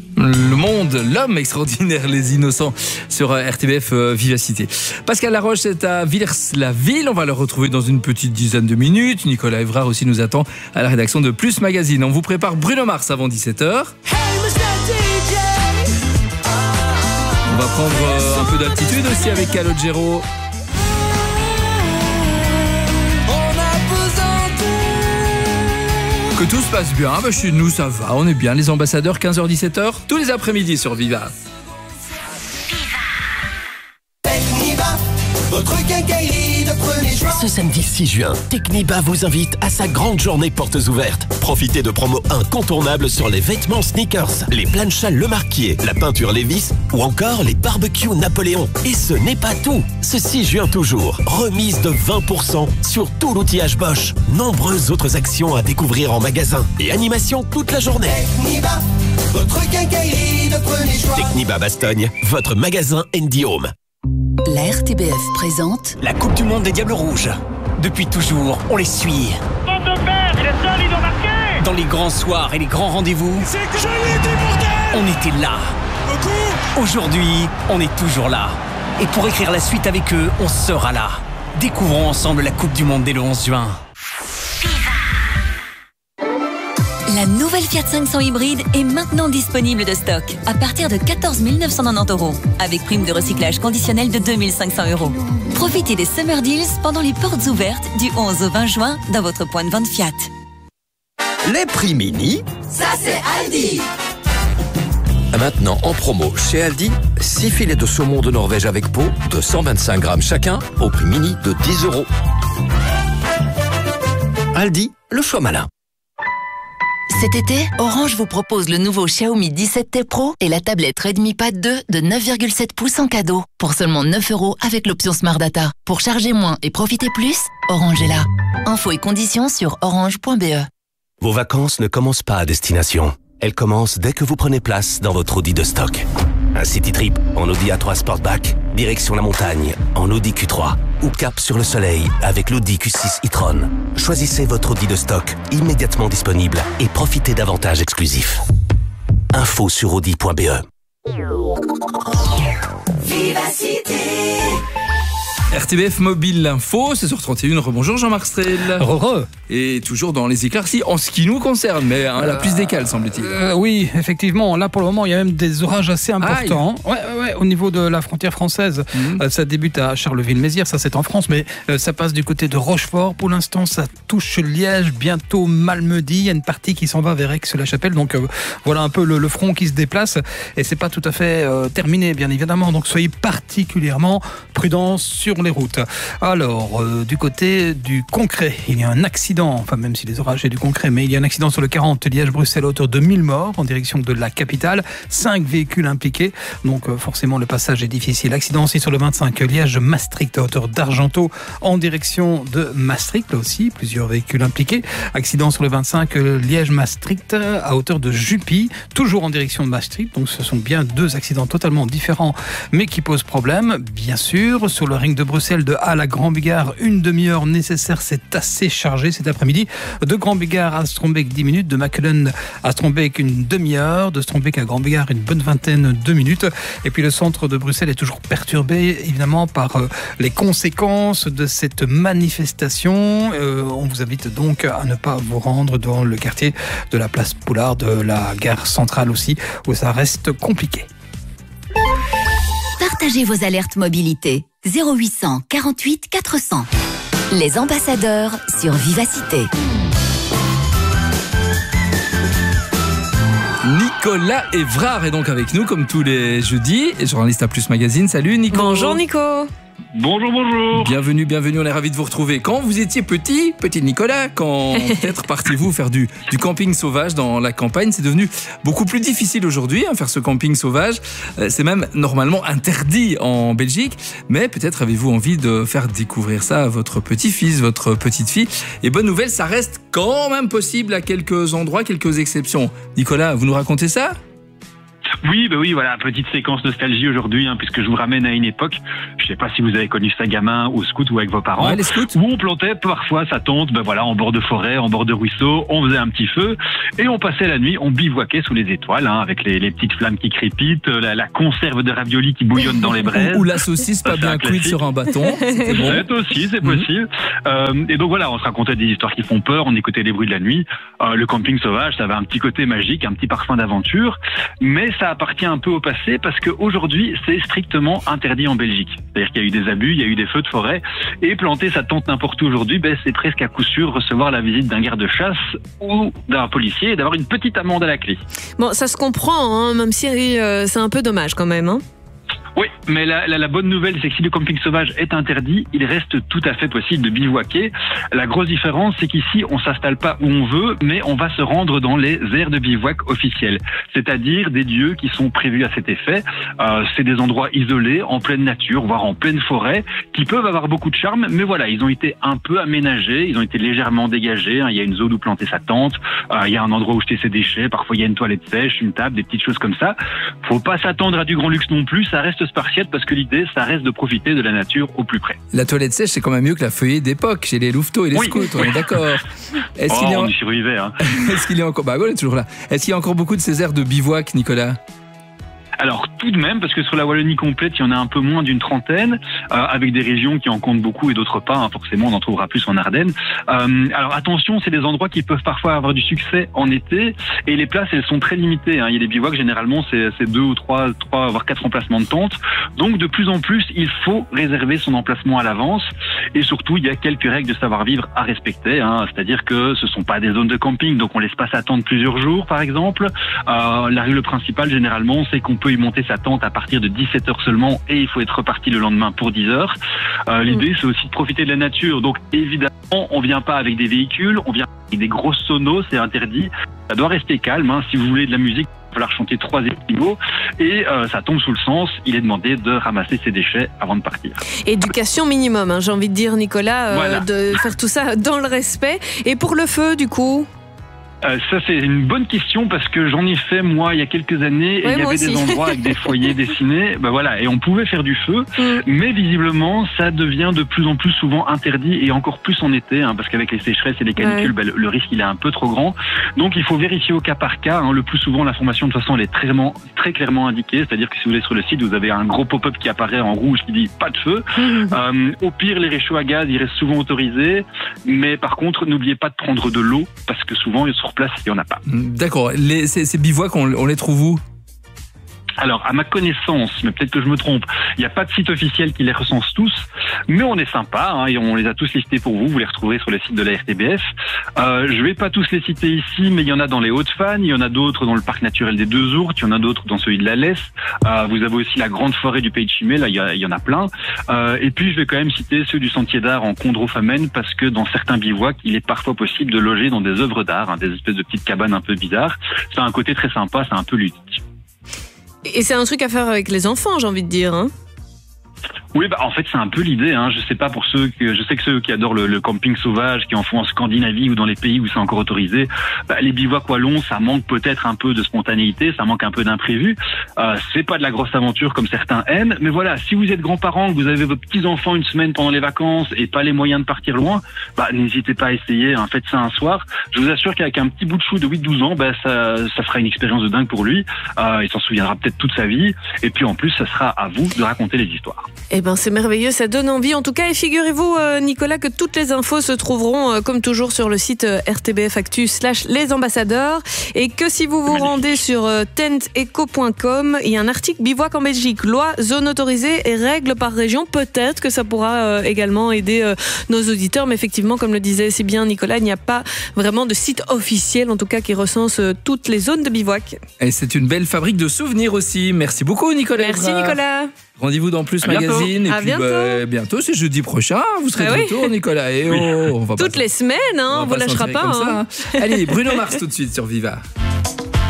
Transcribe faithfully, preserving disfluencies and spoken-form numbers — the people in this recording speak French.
Le monde, l'homme extraordinaire, les innocents sur R T B F euh, Vivacité. Pascal Laroche est à Villers-la-Ville. On va le retrouver dans une petite dizaine de minutes. Nicolas Évrard aussi nous attend à la rédaction de Plus Magazine. On vous prépare Bruno Mars avant dix-sept heures. On va prendre euh, un peu d'altitude aussi avec Calogero. Que tout se passe bien, bah chez nous ça va, on est bien. Les ambassadeurs, quinze heures dix-sept heures, tous les après-midi sur Viva. Techniba, votre quincaillerie de premier choix. Ce samedi six juin, Techniba vous invite à sa grande journée portes ouvertes. Profitez de promos incontournables sur les vêtements sneakers, les planchas Le Marquier, la peinture Levi's ou encore les barbecues Napoléon. Et ce n'est pas tout. Ce six juin toujours, remise de vingt pour cent sur tout l'outillage Bosch. Nombreuses autres actions à découvrir en magasin et animation toute la journée. Techniba, votre quincaillerie de premier choix. Techniba Bastogne, votre magasin Andy Home. La R T B F présente la Coupe du Monde des Diables Rouges. Depuis toujours, on les suit. Faute de père, il est seul, il doit marquer. Dans les grands soirs et les grands rendez-vous, C'est que je lui ai dit bordel. on était là. Aujourd'hui, on est toujours là. Et pour écrire la suite avec eux, on sera là. Découvrons ensemble la Coupe du Monde dès le onze juin. La nouvelle Fiat cinq cents hybride est maintenant disponible de stock à partir de quatorze mille neuf cent quatre-vingt-dix euros avec prime de recyclage conditionnelle de deux mille cinq cents euros. Profitez des Summer Deals pendant les portes ouvertes du onze au vingt juin dans votre point de vente Fiat. Les prix mini. Ça c'est Aldi. Maintenant en promo chez Aldi, six filets de saumon de Norvège avec peau de cent vingt-cinq grammes chacun au prix mini de dix euros. Aldi, le choix malin. Cet été, Orange vous propose le nouveau Xiaomi dix-sept T Pro et la tablette Redmi Pad deux de neuf virgule sept pouces en cadeau pour seulement neuf euros avec l'option Smart Data. Pour charger moins et profiter plus, Orange est là. Infos et conditions sur orange point b e. Vos vacances ne commencent pas à destination. Elles commencent dès que vous prenez place dans votre Audi de stock. Un city trip en Audi A trois Sportback, direction la montagne en Audi Q trois ou cap sur le soleil avec l'Audi Q six e-tron. Choisissez votre Audi de stock immédiatement disponible et profitez d'avantages exclusifs. Info sur audi point b e. Vivacité. R T B F Mobile l'info, seize heures trente et une. Rebonjour Jean-Marc Strel. Re. Et toujours dans les éclaircies en ce qui nous concerne, mais hein, la plus décale semble-t-il. Euh, oui, effectivement. Là, pour le moment, il y a même des orages assez importants. Ouais, ouais, ouais, au niveau de la frontière française, mmh. euh, ça débute à Charleville-Mézières, ça c'est en France, mais euh, ça passe du côté de Rochefort. Pour l'instant, ça touche Liège, bientôt Malmedy. Il y a une partie qui s'en va vers Aix-la-Chapelle. Donc euh, voilà un peu le, le front qui se déplace. Et c'est pas tout à fait euh, terminé, bien évidemment. Donc soyez particulièrement prudents sur les routes. Alors, euh, du côté du concret, il y a un accident, enfin même si les orages c'est du concret, mais il y a un accident sur le quarante Liège-Bruxelles à hauteur de mille morts en direction de la capitale, cinq véhicules impliqués, donc euh, forcément le passage est difficile. Accident aussi sur le vingt-cinq Liège-Maastricht à hauteur d'Argenton en direction de Maastricht, là aussi plusieurs véhicules impliqués. Accident sur le vingt-cinq Liège-Maastricht à hauteur de Jupy, toujours en direction de Maastricht, donc ce sont bien deux accidents totalement différents mais qui posent problème. Bien sûr, sur le ring de Bruxelles de Halle à Grand-Bigard, une demi-heure nécessaire, c'est assez chargé cet après-midi. De Grand-Bigard à Strombeek, dix minutes. De Mechelen à Strombeek, une demi-heure. De Strombeek à Grand-Bigard, une bonne vingtaine de minutes. Et puis le centre de Bruxelles est toujours perturbé, évidemment, par euh, les conséquences de cette manifestation. Euh, on vous invite donc à ne pas vous rendre dans le quartier de la place Poulard, de la gare centrale aussi, où ça reste compliqué. Partagez vos alertes mobilité. zéro huit cent quarante-huit quatre cents. Les ambassadeurs sur Vivacité. Nicolas Évrard est donc avec nous comme tous les jeudis, et journaliste à Plus Magazine. Salut Nico. Bonjour Nico. Bonjour, bonjour. Bienvenue, bienvenue, on est ravis de vous retrouver. Quand vous étiez petit, petit Nicolas, quand peut-être partiez-vous faire du, du camping sauvage dans la campagne, c'est devenu beaucoup plus difficile aujourd'hui, hein, faire ce camping sauvage. Euh, c'est même normalement interdit en Belgique, mais peut-être avez-vous envie de faire découvrir ça à votre petit-fils, votre petite-fille. Et bonne nouvelle, ça reste quand même possible à quelques endroits, quelques exceptions. Nicolas, vous nous racontez ça ? Oui, bah oui, voilà, petite séquence nostalgie aujourd'hui, hein, puisque je vous ramène à une époque, je sais pas si vous avez connu ça gamin, au scout ou avec vos parents, ouais, les scouts. Où on plantait parfois sa tente, ben voilà, en bord de forêt, en bord de ruisseau, on faisait un petit feu, et on passait la nuit, on bivouaquait sous les étoiles, hein, avec les, les petites flammes qui crépitent, la, la conserve de raviolis qui bouillonne dans les braises. Ou, ou la saucisse pas bien cuite sur un bâton. C'est bon. C'est aussi, c'est possible. Mmh. Euh, et donc voilà, on se racontait des histoires qui font peur, on écoutait les bruits de la nuit. Euh, le camping sauvage, ça avait un petit côté magique, un petit parfum d'aventure, mais ça appartient un peu au passé parce qu'aujourd'hui, c'est strictement interdit en Belgique. C'est-à-dire qu'il y a eu des abus, il y a eu des feux de forêt, et planter sa tente n'importe où aujourd'hui, ben, c'est presque à coup sûr recevoir la visite d'un garde-chasse ou d'un policier et d'avoir une petite amende à la clé. Bon, ça se comprend, hein, même si euh, c'est un peu dommage quand même. Hein. Oui, mais la, la, la bonne nouvelle, c'est que si le camping sauvage est interdit, il reste tout à fait possible de bivouaquer. La grosse différence, c'est qu'ici, on s'installe pas où on veut, mais on va se rendre dans les aires de bivouac officielles, c'est-à-dire des lieux qui sont prévus à cet effet. Euh, c'est des endroits isolés, en pleine nature, voire en pleine forêt, qui peuvent avoir beaucoup de charme, mais voilà, ils ont été un peu aménagés, ils ont été légèrement dégagés. Hein. Il y a une zone où planter sa tente, euh, il y a un endroit où jeter ses déchets, parfois il y a une toilette sèche, une table, des petites choses comme ça. Faut pas s'attendre à du grand luxe non plus, ça reste spartiate parce que l'idée, ça reste de profiter de la nature au plus près. La toilette sèche, c'est quand même mieux que la feuillée d'époque chez les louveteaux et les oui. scouts, on est d'accord. Est-ce oh, qu'il y a... on y survivait. Hein. Est-ce qu'il y a encore... Bah, on est toujours là. Est-ce qu'il y a encore beaucoup de ces aires de bivouac, Nicolas ? Alors tout de même, parce que sur la Wallonie complète, il y en a un peu moins d'une trentaine, euh, avec des régions qui en comptent beaucoup et d'autres pas. Hein, forcément, on en trouvera plus en Ardennes. Euh, alors attention, c'est des endroits qui peuvent parfois avoir du succès en été, et les places, elles sont très limitées. Hein. Il y a des bivouacs, généralement, c'est, c'est deux ou trois, trois, voire quatre emplacements de tente. Donc de plus en plus, il faut réserver son emplacement à l'avance. Et surtout, il y a quelques règles de savoir-vivre à respecter. Hein. C'est-à-dire que ce sont pas des zones de camping, donc on laisse pas s'attendre plusieurs jours, par exemple. Euh, la règle principale, généralement, c'est qu'on peut y monter sa tente à partir de dix-sept heures seulement et il faut être reparti le lendemain pour dix heures. Euh, l'idée, c'est aussi de profiter de la nature. Donc, évidemment, on vient pas avec des véhicules, on vient avec des grosses sonos, c'est interdit. Ça doit rester calme. Hein. Si vous voulez de la musique, il va falloir chanter trois équipements et euh, ça tombe sous le sens. Il est demandé de ramasser ses déchets avant de partir. Éducation minimum, hein, j'ai envie de dire, Nicolas, euh, voilà. de faire tout ça dans le respect. Et pour le feu, du coup Euh, ça, c'est une bonne question parce que j'en ai fait, moi, il y a quelques années, et ouais, il y avait aussi. des endroits avec des foyers dessinés, ben voilà, et on pouvait faire du feu, mm. mais visiblement, ça devient de plus en plus souvent interdit, et encore plus en été, hein, parce qu'avec les sécheresses et les canicules, ouais. ben, le, le risque, il est un peu trop grand. Donc, il faut vérifier au cas par cas. Hein. Le plus souvent, l'information, de toute façon, elle est très, très clairement indiquée, c'est-à-dire que si vous allez sur le site, vous avez un gros pop-up qui apparaît en rouge qui dit « pas de feu mm. ». Euh, au pire, les réchauds à gaz, ils restent souvent autorisés, mais par contre, n'oubliez pas de prendre de l'eau, parce que souvent, sur place, il n'y en a pas. D'accord. Les, ces, ces bivouacs, on, on les trouve où ? Alors, à ma connaissance, mais peut-être que je me trompe, il n'y a pas de site officiel qui les recense tous, mais on est sympa, hein, et on les a tous listés pour vous, vous les retrouverez sur le site de la R T B F. Euh, je vais pas tous les citer ici, mais il y en a dans les Hauts-de-Fagne, il y en a d'autres dans le parc naturel des Deux Ourtes, il y en a d'autres dans celui de la Lesse, euh, vous avez aussi la grande forêt du Pays de Chimay, là il y, a, il y en a plein, euh, et puis je vais quand même citer ceux du Sentier d'Art en Condro-Famenne, parce que dans certains bivouacs, il est parfois possible de loger dans des œuvres d'art, hein, des espèces de petites cabanes un peu bizarres. C'est un côté très sympa, c'est un peu ludique. Et c'est un truc à faire avec les enfants, j'ai envie de dire. Hein. Oui, bah en fait c'est un peu l'idée. Hein. Je sais pas pour ceux que je sais que ceux qui adorent le, le camping sauvage, qui en font en Scandinavie ou dans les pays où c'est encore autorisé, bah, les bivouacs wallons, ça manque peut-être un peu de spontanéité, ça manque un peu d'imprévu. Euh, c'est pas de la grosse aventure comme certains aiment, mais voilà, si vous êtes grands-parents, que vous avez vos petits enfants une semaine pendant les vacances et pas les moyens de partir loin, bah n'hésitez pas à essayer. Hein. Faites ça un soir. Je vous assure qu'avec un petit bout de chou de huit douze ans, bah ça, ça sera une expérience de dingue pour lui. Euh, il s'en souviendra peut-être toute sa vie. Et puis en plus, ça sera à vous de raconter les histoires. Eh ben c'est merveilleux, ça donne envie en tout cas. Et figurez-vous, euh, Nicolas, que toutes les infos se trouveront euh, comme toujours sur le site euh, R T B F Actu slash les ambassadeurs. Et que si vous vous rendez sur euh, tent eco point com, il y a un article bivouac en Belgique, loi, zone autorisée et règles par région. Peut-être que ça pourra euh, également aider euh, nos auditeurs. Mais effectivement, comme le disait si bien Nicolas, il n'y a pas vraiment de site officiel, en tout cas, qui recense euh, toutes les zones de bivouac. Et c'est une belle fabrique de souvenirs aussi. Merci beaucoup, Nicolas. Merci, Nicolas. Rendez-vous dans Plus à Magazine. bientôt. Et à puis bientôt. Bah, bientôt, c'est jeudi prochain. Vous serez ah de oui. retour, Nicolas. Et oh, on va Toutes pas les semaines, hein, on ne vous lâchera pas. Comme Hein. ça, hein. Allez, Bruno Mars tout de suite sur Viva.